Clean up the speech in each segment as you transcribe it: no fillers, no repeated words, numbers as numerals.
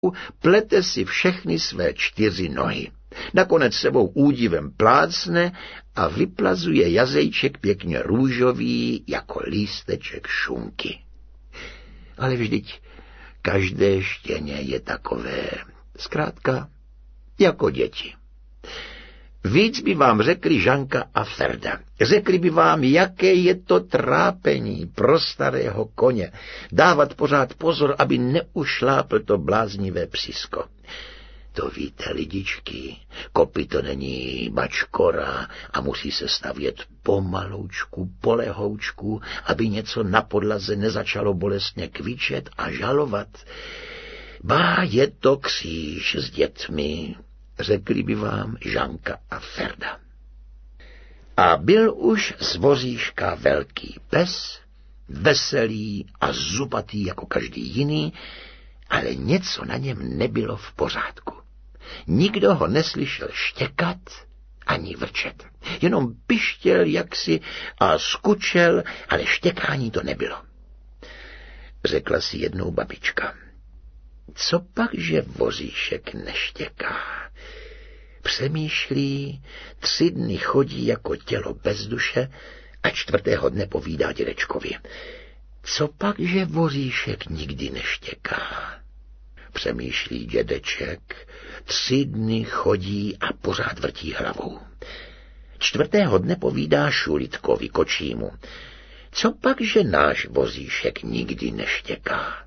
plete si všechny své 4 nohy. Nakonec sebou údivem plácne a vyplazuje jazejček pěkně růžový jako lísteček šunky. Ale vždyť každé štěně je takové, zkrátka, jako děti. Víc by vám řekli Žanka a Ferda. Řekli by vám, jaké je to trápení pro starého koně. Dávat pořád pozor, aby neušlápl to bláznivé psisko. To víte, lidičky, kopyto není bačkora a musí se stavět pomaloučku, polehoučku, aby něco na podlaze nezačalo bolestně kvičet a žalovat. Bá, je to kříž s dětmi, řekli by vám Žanka a Ferda. A byl už z Voříška velký pes, veselý a zubatý jako každý jiný, ale něco na něm nebylo v pořádku. Nikdo ho neslyšel štěkat ani vrčet. Jenom pištěl jaksi a skučel, ale štěkání to nebylo. Řekla si jednou babička: co pak, že Voříšek neštěká? Přemýšlí, 3 dny chodí jako tělo bez duše a 4. dne povídá dědečkovi: co pak, že Voříšek nikdy neštěká? Přemýšlí dědeček, 3 dny chodí a pořád vrtí hlavou. 4. dne povídá Šulitkovi kočímu: co pak, že náš Voříšek nikdy neštěká?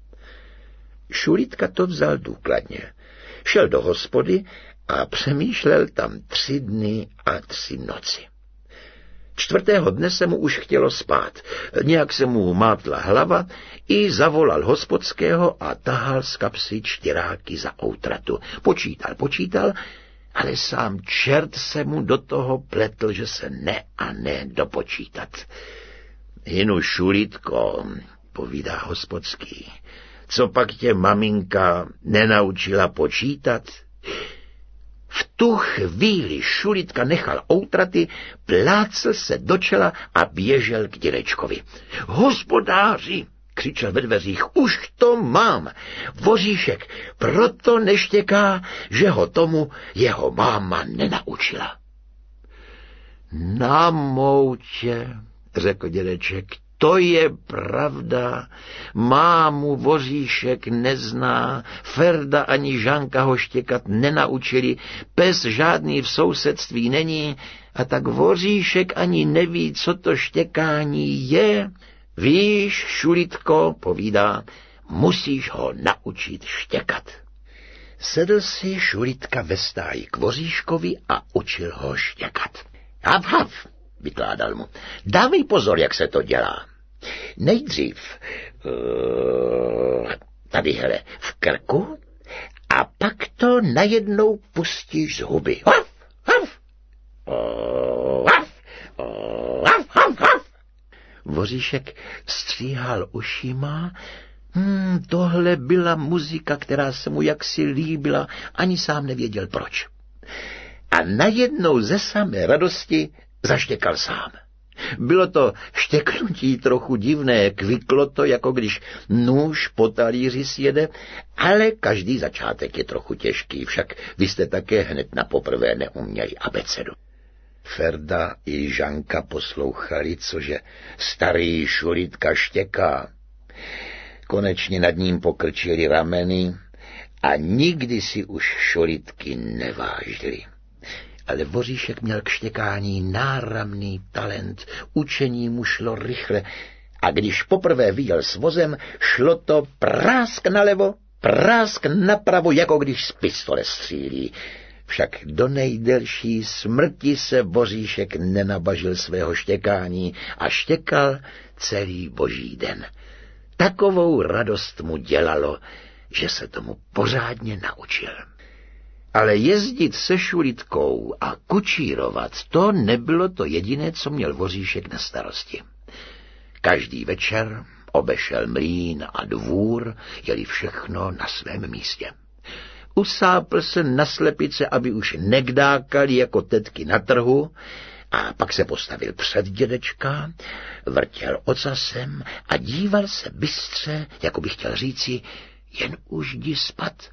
Šulitka to vzal důkladně. Šel do hospody a přemýšlel tam 3 dny a 3 noci. 4. dne se mu už chtělo spát. Nějak se mu mátla hlava i zavolal hospodského a tahal z kapsy 4 za outratu. Počítal, ale sám čert se mu do toho pletl, že se ne a ne dopočítat. Hinu, Šulitko, povídá hospodský, co pak tě maminka nenaučila počítat? V tu chvíli Šulitka nechal outraty, plácl se do čela a běžel k dědečkovi. Hospodáři, křičel ve dveřích, už to mám. Voříšek proto neštěká, že ho tomu jeho máma nenaučila. Na moutě, řekl dědeček, to je pravda, mámu Voříšek nezná, Ferda ani Žanka ho štěkat nenaučili, pes žádný v sousedství není a tak Voříšek ani neví, co to štěkání je. Víš, Šulitko, povídá, musíš ho naučit štěkat. Sedl si Šulitka ve stáji k Voříškovi a učil ho štěkat. Hav, hav, vykládal mu. Dávej pozor, jak se to dělá. Nejdřív tady, hele, v krku a pak to najednou pustíš z huby. Hav, hav, hav, hav, hav, hav. Voříšek stříhal ušima. Tohle byla muzika, která se mu jaksi líbila, ani sám nevěděl proč. A najednou ze samé radosti zaštěkal sám. Bylo to štěknutí trochu divné, kvyklo to, jako když nůž po talíři sjede, ale každý začátek je trochu těžký, však vy jste také hned na poprvé neuměli abecedu. Ferda i Žanka poslouchali, cože starý Šulitka štěká. Konečně nad ním pokrčili rameny a nikdy si už Šulitky nevážili. Ale Voříšek měl k štěkání náramný talent, učení mu šlo rychle a když poprvé vyjel s vozem, šlo to prásk nalevo, prásk napravo, jako když z pistole střílí. Však do nejdelší smrti se Voříšek nenabažil svého štěkání a štěkal celý boží den. Takovou radost mu dělalo, že se tomu pořádně naučil. Ale jezdit se Šulitkou a kučírovat, to nebylo to jediné, co měl Voříšek na starosti. Každý večer obešel mlýn a dvůr, jeli všechno na svém místě. Usápl se na slepice, aby už nekdákali jako tetky na trhu, a pak se postavil před dědečka, vrtěl ocasem a díval se bystře, jako by chtěl říci, jen už jdi spad